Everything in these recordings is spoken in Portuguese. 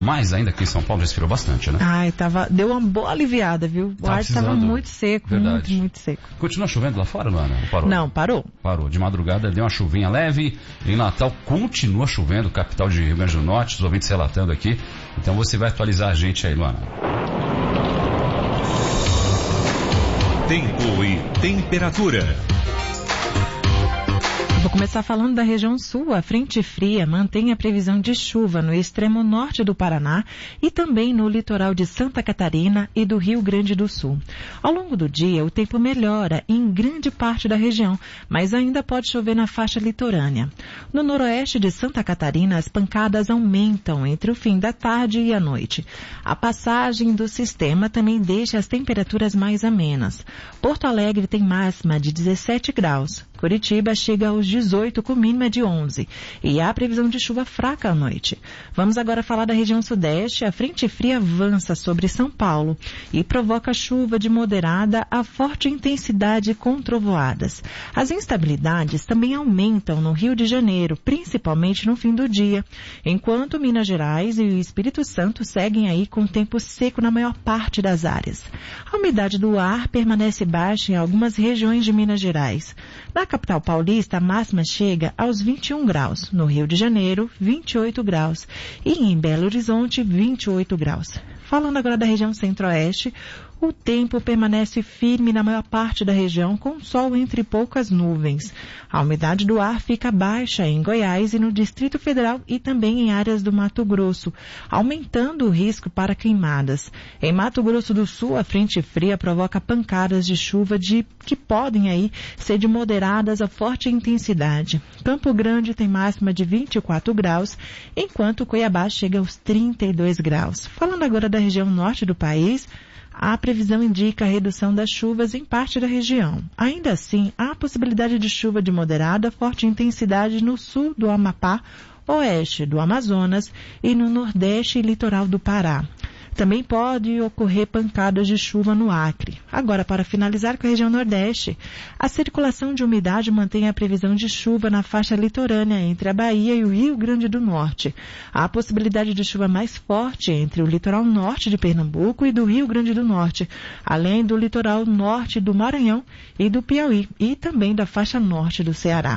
Mais ainda aqui em São Paulo já esfriou bastante, né? Deu uma boa aliviada, viu? O ar estava muito seco, muito seco. Continua chovendo lá fora, Luana? Ou parou? Não, parou. Parou. De madrugada deu uma chuvinha leve. Em Natal continua chovendo, capital de Rio Grande do Norte, os ouvintes relatando aqui. Então você vai atualizar a gente aí, Luana. Tempo e temperatura. Vou começar falando da região sul. A frente fria mantém a previsão de chuva no extremo norte do Paraná e também no litoral de Santa Catarina e do Rio Grande do Sul. Ao longo do dia, o tempo melhora em grande parte da região, mas ainda pode chover na faixa litorânea. No noroeste de Santa Catarina, as pancadas aumentam entre o fim da tarde e a noite. A passagem do sistema também deixa as temperaturas mais amenas. Porto Alegre tem máxima de 17 graus. Curitiba chega aos 18 com mínima de 11 e há previsão de chuva fraca à noite. Vamos agora falar da região sudeste. A frente fria avança sobre São Paulo e provoca chuva de moderada a forte intensidade com trovoadas. As instabilidades também aumentam no Rio de Janeiro, principalmente no fim do dia, enquanto Minas Gerais e o Espírito Santo seguem aí com tempo seco na maior parte das áreas. A umidade do ar permanece baixa em algumas regiões de Minas Gerais. Na capital paulista, a máxima chega aos 21 graus. No Rio de Janeiro, 28 graus. E em Belo Horizonte, 28 graus. Falando agora da região centro-oeste, o tempo permanece firme na maior parte da região, com sol entre poucas nuvens. A umidade do ar fica baixa em Goiás e no Distrito Federal e também em áreas do Mato Grosso, aumentando o risco para queimadas. Em Mato Grosso do Sul, a frente fria provoca pancadas de chuva que podem aí ser de moderadas a forte intensidade. Campo Grande tem máxima de 24 graus, enquanto Cuiabá chega aos 32 graus. Falando agora da região norte do país, a previsão indica a redução das chuvas em parte da região. Ainda assim, há possibilidade de chuva de moderada a forte intensidade no sul do Amapá, oeste do Amazonas e no nordeste e litoral do Pará. Também pode ocorrer pancadas de chuva no Acre. Agora, para finalizar com a região nordeste, a circulação de umidade mantém a previsão de chuva na faixa litorânea entre a Bahia e o Rio Grande do Norte. Há possibilidade de chuva mais forte entre o litoral norte de Pernambuco e do Rio Grande do Norte, além do litoral norte do Maranhão e do Piauí, e também da faixa norte do Ceará.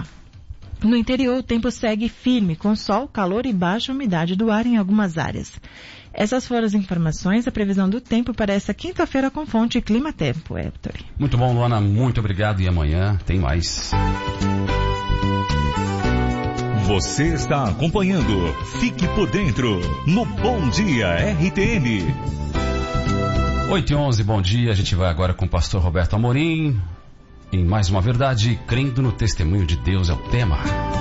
No interior, o tempo segue firme, com sol, calor e baixa umidade do ar em algumas áreas. Essas foram as informações, a previsão do tempo para essa quinta-feira com fonte Clima Tempo, Héctor. Muito bom, Luana, muito obrigado e amanhã tem mais. Você está acompanhando Fique por Dentro no Bom Dia RTN. 8h11, bom dia, a gente vai agora com o pastor Roberto Amorim. Em mais uma verdade, crendo no testemunho de Deus é o tema.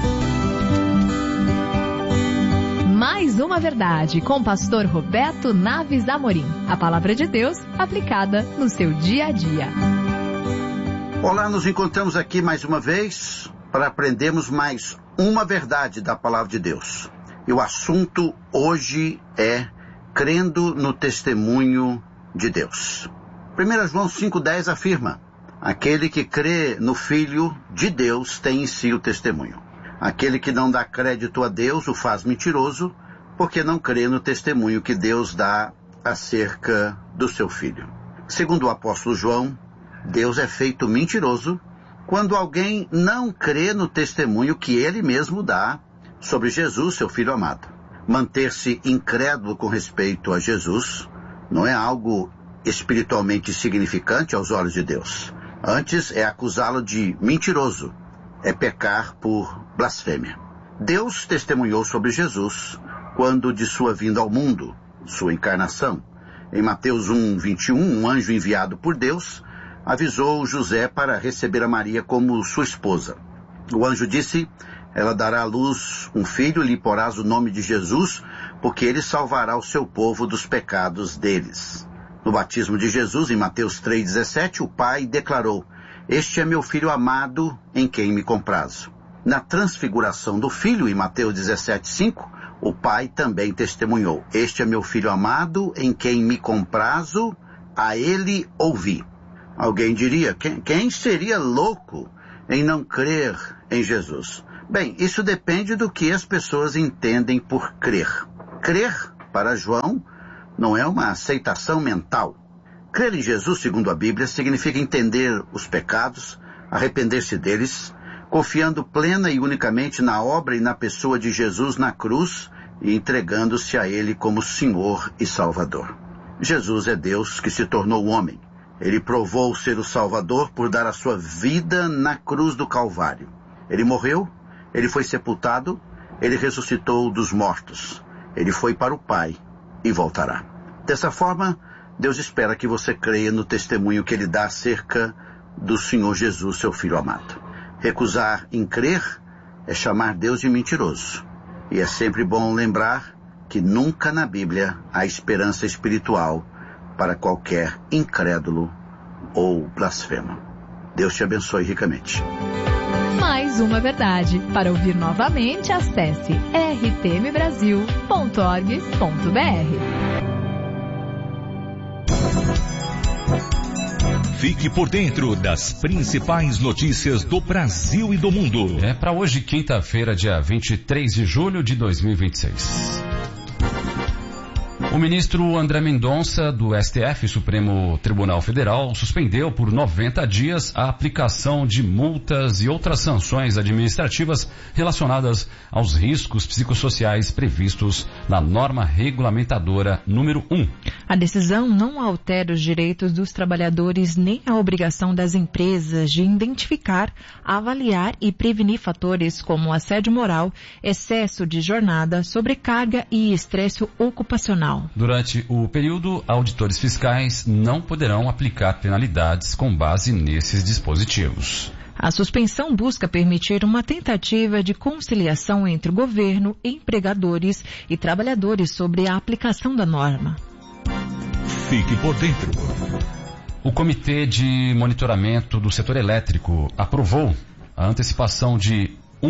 Mais uma verdade com o pastor Roberto Naves Amorim. A palavra de Deus aplicada no seu dia a dia. Olá, nos encontramos aqui mais uma vez para aprendermos mais uma verdade da palavra de Deus. E o assunto hoje é crendo no testemunho de Deus. 1 João 5,10 afirma: aquele que crê no Filho de Deus tem em si o testemunho. Aquele que não dá crédito a Deus o faz mentiroso, porque não crê no testemunho que Deus dá acerca do seu Filho. Segundo o apóstolo João, Deus é feito mentiroso quando alguém não crê no testemunho que ele mesmo dá sobre Jesus, seu Filho amado. Manter-se incrédulo com respeito a Jesus não é algo espiritualmente significante aos olhos de Deus. Antes é acusá-lo de mentiroso, é pecar por blasfêmia. Deus testemunhou sobre Jesus quando de sua vinda ao mundo, sua encarnação. Em Mateus 1:21, um anjo enviado por Deus avisou José para receber a Maria como sua esposa. O anjo disse: ela dará à luz um filho e lhe porás o nome de Jesus, porque ele salvará o seu povo dos pecados deles. No batismo de Jesus, em Mateus 3,17, o Pai declarou: este é meu Filho amado, em quem me comprazo. Na transfiguração do Filho, em Mateus 17,5, o Pai também testemunhou: este é meu Filho amado, em quem me comprazo, a ele ouvi. Alguém diria: quem seria louco em não crer em Jesus? Bem, isso depende do que as pessoas entendem por crer. Crer Para João, não é uma aceitação mental. Crer em Jesus, segundo a Bíblia, significa entender os pecados, arrepender-se deles, confiando plena e unicamente na obra e na pessoa de Jesus na cruz e entregando-se a Ele como Senhor e Salvador. Jesus é Deus que se tornou homem. Ele provou ser o Salvador por dar a sua vida na cruz do Calvário. Ele morreu, ele foi sepultado, ele ressuscitou dos mortos. Ele foi para o Pai e voltará. Dessa forma, Deus espera que você creia no testemunho que ele dá acerca do Senhor Jesus, seu Filho amado. Recusar em crer é chamar Deus de mentiroso. E é sempre bom lembrar que nunca na Bíblia há esperança espiritual para qualquer incrédulo ou blasfemo. Deus te abençoe ricamente. Mais uma verdade. Para ouvir novamente, acesse rtmbrasil.org.br. Fique por dentro das principais notícias do Brasil e do mundo. Para hoje, quinta-feira, dia 23 de julho de 2026. O ministro André Mendonça, do STF, Supremo Tribunal Federal, suspendeu por 90 dias a aplicação de multas e outras sanções administrativas relacionadas aos riscos psicossociais previstos na norma regulamentadora número 1. A decisão não altera os direitos dos trabalhadores nem a obrigação das empresas de identificar, avaliar e prevenir fatores como assédio moral, excesso de jornada, sobrecarga e estresse ocupacional. Durante o período, auditores fiscais não poderão aplicar penalidades com base nesses dispositivos. A suspensão busca permitir uma tentativa de conciliação entre o governo, empregadores e trabalhadores sobre a aplicação da norma. Fique por dentro. O Comitê de Monitoramento do Setor Elétrico aprovou a antecipação de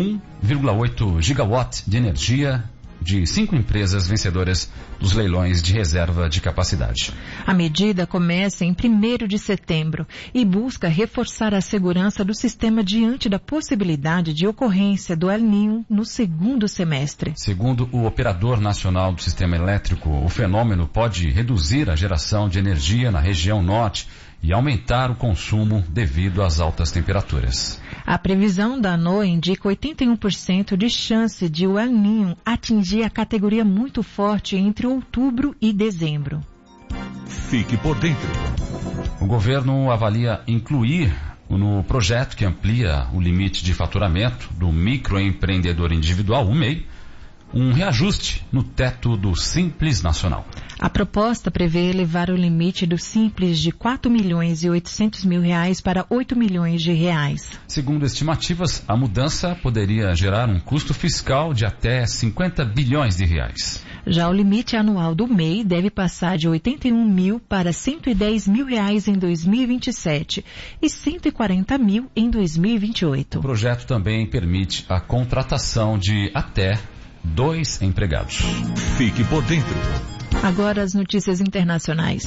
1,8 gigawatt de energia de 5 empresas vencedoras dos leilões de reserva de capacidade. A medida começa em 1º de setembro e busca reforçar a segurança do sistema diante da possibilidade de ocorrência do El Niño no segundo semestre. Segundo o Operador Nacional do Sistema Elétrico, o fenômeno pode reduzir a geração de energia na região norte e aumentar o consumo devido às altas temperaturas. A previsão da ANOA indica 81% de chance de o El Niño atingir a categoria muito forte entre outubro e dezembro. Fique por dentro. O governo avalia incluir no projeto que amplia o limite de faturamento do microempreendedor individual, o MEI, um reajuste no teto do Simples Nacional. A proposta prevê elevar o limite do Simples de R$ 4.800.000 para R$ 8 milhões. Segundo estimativas, a mudança poderia gerar um custo fiscal de até 50 bilhões de reais. Já o limite anual do MEI deve passar de R$ 81 mil para R$ 110 mil em 2027 e R$ 140 mil em 2028. O projeto também permite a contratação de até 2 empregados. Fique por dentro. Agora as notícias internacionais.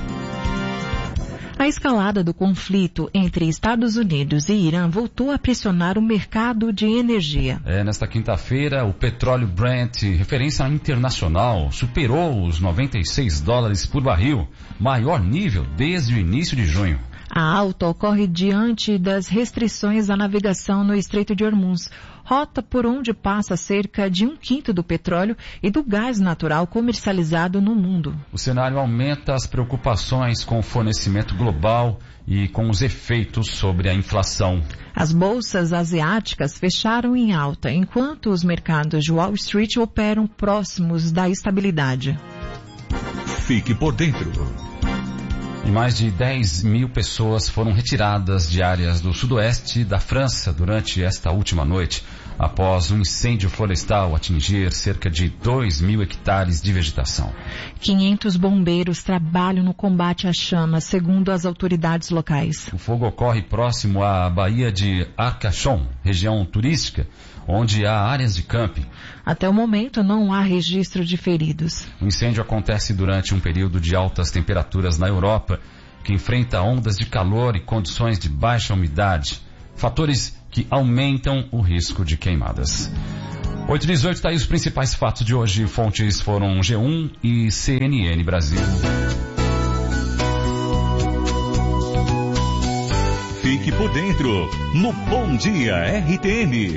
A escalada do conflito entre Estados Unidos e Irã voltou a pressionar o mercado de energia. Nesta quinta-feira, o petróleo Brent, referência internacional, superou os $96 por barril, maior nível desde o início de junho. A alta ocorre diante das restrições à navegação no Estreito de Hormuz, rota por onde passa cerca de 1/5 do petróleo e do gás natural comercializado no mundo. O cenário aumenta as preocupações com o fornecimento global e com os efeitos sobre a inflação. As bolsas asiáticas fecharam em alta, enquanto os mercados de Wall Street operam próximos da estabilidade. Fique por dentro. E mais de 10 mil pessoas foram retiradas de áreas do sudoeste da França durante esta última noite, após um incêndio florestal atingir cerca de 2 mil hectares de vegetação. 500 bombeiros trabalham no combate às chamas, segundo as autoridades locais. O fogo ocorre próximo à Baía de Arcachon, região turística, onde há áreas de camping. Até o momento não há registro de feridos. O incêndio acontece durante um período de altas temperaturas na Europa, que enfrenta ondas de calor e condições de baixa umidade, fatores que aumentam o risco de queimadas. 8h18, tá aí os principais fatos de hoje. Fontes foram G1 e CNN Brasil. Fique por dentro no Bom Dia RTN.